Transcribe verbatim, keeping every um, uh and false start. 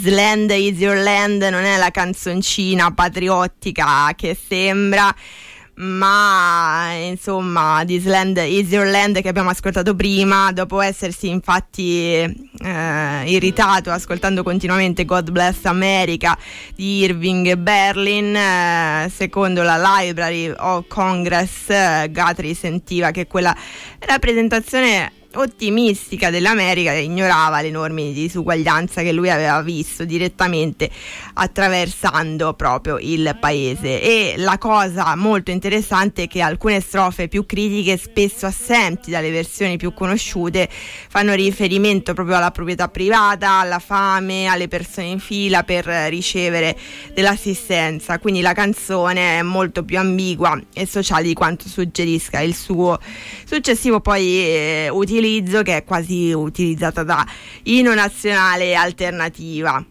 Land is your land non è la canzoncina patriottica che sembra, ma insomma This Land is Your Land che abbiamo ascoltato prima, dopo essersi infatti eh, irritato ascoltando continuamente God Bless America di Irving Berlin, eh, secondo la Library of Congress, eh, Guthrie sentiva che quella rappresentazione ottimistica dell'America ignorava le enormi disuguaglianza che lui aveva visto direttamente attraversando proprio il paese. E la cosa molto interessante è che alcune strofe più critiche, spesso assenti dalle versioni più conosciute, fanno riferimento proprio alla proprietà privata, alla fame, alle persone in fila per ricevere dell'assistenza. Quindi la canzone è molto più ambigua e sociale di quanto suggerisca il suo successivo poi eh, utilizzo, che è quasi utilizzata da inno nazionale alternativa.